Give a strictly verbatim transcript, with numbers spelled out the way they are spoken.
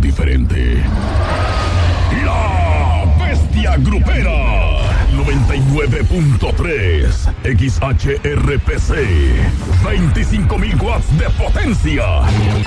diferente. La Bestia Grupera. noventa y nueve punto tres X H R P C. veinticinco mil watts de potencia.